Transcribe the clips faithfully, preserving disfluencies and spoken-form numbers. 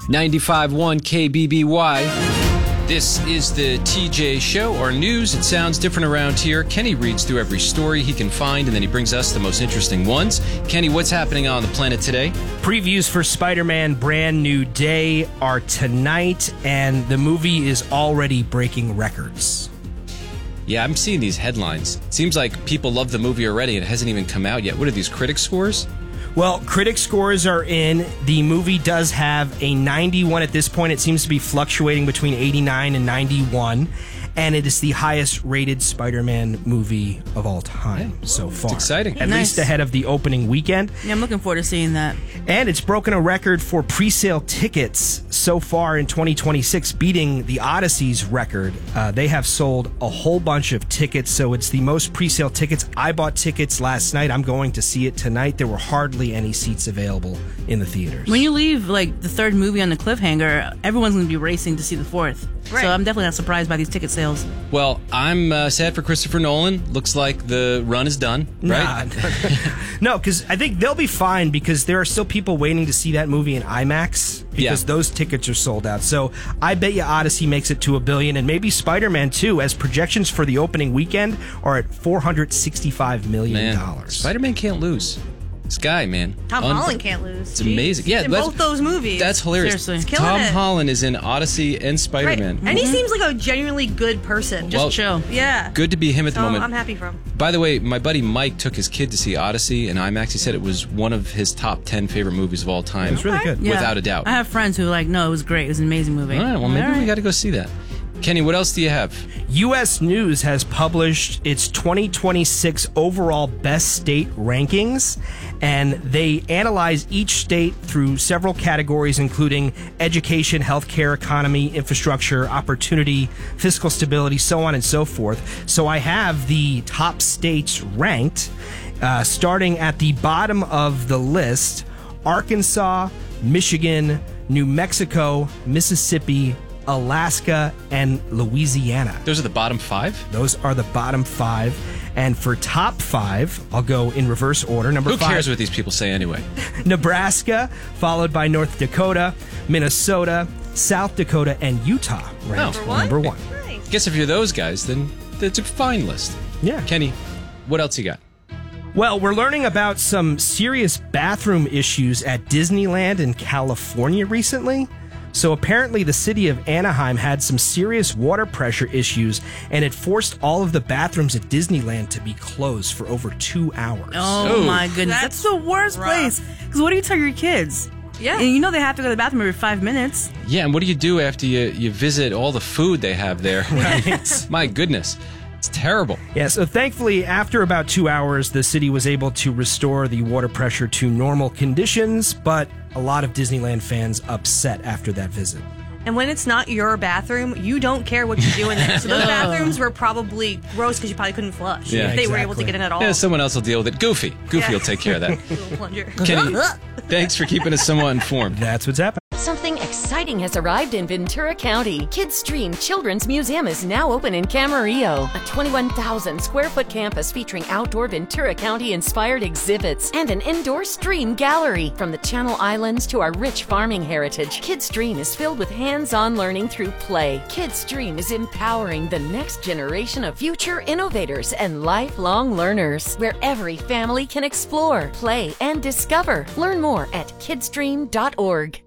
ninety-five point one K B B Y. This is the T J Show, our news. It sounds different around here. Kenny reads through every story he can find, and then he brings us the most interesting ones. Kenny, what's happening on the planet today? Previews for Spider-Man Brand New Day are tonight, and the movie is already breaking records. Yeah, I'm seeing these headlines. It seems like people love the movie already, and it hasn't even come out yet. What are these, critic scores? Well, critic scores are in. The movie does have a ninety-one at this point. It seems to be fluctuating between eighty-nine and ninety-one. And it is the highest rated Spider-Man movie of all time yeah, so far. It's exciting. At nice. least ahead of the opening weekend. Yeah, I'm looking forward to seeing that. And it's broken a record for pre-sale tickets so far in twenty twenty-six, beating the Odyssey's record. Uh, they have sold a whole bunch of tickets, so it's the most pre-sale tickets. I bought tickets last night. I'm going to see it tonight. There were hardly any seats available in the theaters. When you leave like the third movie on the cliffhanger, everyone's going to be racing to see the fourth. Right. So I'm definitely not surprised by these ticket sales. Well, I'm uh, sad for Christopher Nolan. Looks like the run is done, right? Nah. No, because I think they'll be fine because there are still people waiting to see that movie in IMAX because Yeah. those tickets are sold out. So I bet you Odyssey makes it to a billion, and maybe Spider-Man too, as projections for the opening weekend are at four hundred sixty-five million dollars. Man, Spider-Man can't lose. This guy, man. Tom Un- Holland can't lose. It's amazing. He's Yeah, in that's- both those movies. That's hilarious. Seriously. He's killing Tom it. Holland is in Odyssey and Right. Spider-Man. And he seems like a genuinely good person. Just Well, chill. yeah. Good to be him at So the moment. I'm happy for him. By the way, my buddy Mike took his kid to see Odyssey in IMAX. He said it was one of his top ten favorite movies of all time. It's really good. Yeah. Without a doubt. I have friends who are like, no, it was great. It was an amazing movie. All right, well, maybe All right. we got to go see that. Kenny, what else do you have? U S News has published its twenty twenty-six overall best state rankings, and they analyze each state through several categories, including education, healthcare, economy, infrastructure, opportunity, fiscal stability, so on and so forth. So I have the top states ranked, uh, starting at the bottom of the list: Arkansas, Michigan, New Mexico, Mississippi, Alaska, and Louisiana. Those are the bottom five? Those are the bottom five. And for top five, I'll go in reverse order. Number Who five, cares what these people say anyway? Nebraska, followed by North Dakota, Minnesota, South Dakota, and Utah ranked Oh. number one. Nice. Guess if you're those guys, then it's a fine list. Yeah. Kenny, what else you got? Well, we're learning about some serious bathroom issues at Disneyland in California recently. So apparently the city of Anaheim had some serious water pressure issues, and it forced all of the bathrooms at Disneyland to be closed for over two hours. Oh, Ooh. my goodness. That's, That's the worst rough. place. Because what do you tell your kids? Yeah. And you know they have to go to the bathroom every five minutes. Yeah, and what do you do after you, you visit all the food they have there? My goodness. It's terrible. Yeah, so thankfully, after about two hours, the city was able to restore the water pressure to normal conditions, but a lot of Disneyland fans upset after that visit. And when it's not your bathroom, you don't care what you do in there. So those bathrooms were probably gross because you probably couldn't flush. Yeah, if they were able to exactly. get in at all. Yeah, someone else will deal with it. Goofy. Goofy Yeah. will take care of that. Little plunger. Kenny, thanks for keeping us somewhat informed. That's what's happening. Something exciting has arrived in Ventura County. Kids Dream Children's Museum is now open in Camarillo. A twenty-one thousand square foot campus featuring outdoor Ventura County inspired exhibits and an indoor stream gallery. From the Channel Islands to our rich farming heritage, Kids Dream is filled with hands-on learning through play. Kids Dream is empowering the next generation of future innovators and lifelong learners, where every family can explore, play, and discover. Learn more at kids dream dot org.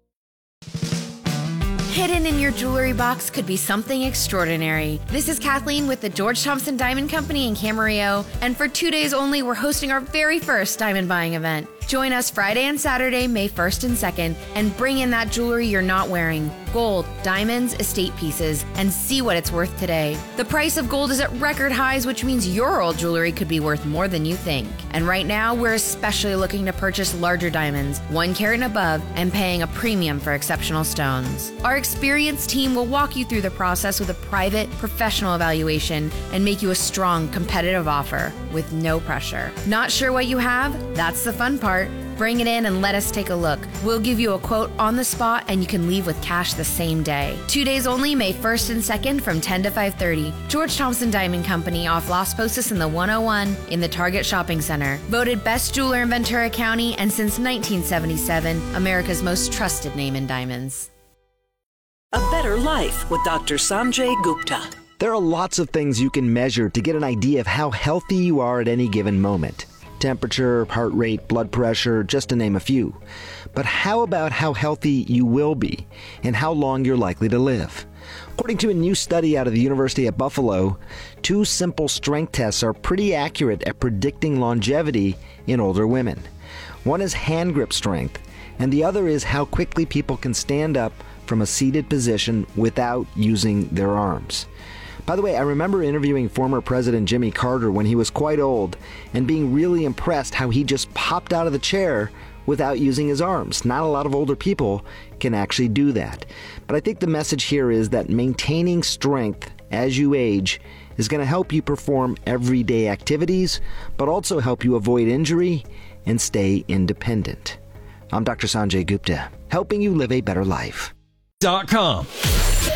Hidden in your jewelry box could be something extraordinary. This is Kathleen with the George Thompson Diamond Company in Camarillo, and for two days only, we're hosting our very first diamond buying event. Join us Friday and Saturday, May first and second, and bring in that jewelry you're not wearing. Gold, diamonds, estate pieces, and see what it's worth today. The price of gold is at record highs, which means your old jewelry could be worth more than you think. And right now, we're especially looking to purchase larger diamonds, one carat and above, and paying a premium for exceptional stones. Our experienced team will walk you through the process with a private, professional evaluation and make you a strong, competitive offer with no pressure. Not sure what you have? That's the fun part. Bring it in and let us take a look. We'll give you a quote on the spot and you can leave with cash the same day. Two days only, May first and second from ten to five thirty. George Thompson Diamond Company off Las Posas in the one oh one in the Target Shopping Center. Voted best jeweler in Ventura County and since nineteen seventy-seven, America's most trusted name in diamonds. A Better Life with Doctor Sanjay Gupta. There are lots of things you can measure to get an idea of how healthy you are at any given moment. Temperature, heart rate, blood pressure, just to name a few. But how about how healthy you will be and how long you're likely to live? According to a new study out of the University of Buffalo, two simple strength tests are pretty accurate at predicting longevity in older women. One is hand grip strength, and the other is how quickly people can stand up from a seated position without using their arms. By the way, I remember interviewing former President Jimmy Carter when he was quite old and being really impressed how he just popped out of the chair without using his arms. Not a lot of older people can actually do that. But I think the message here is that maintaining strength as you age is going to help you perform everyday activities, but also help you avoid injury and stay independent. I'm Doctor Sanjay Gupta, helping you live a better life. Dot com.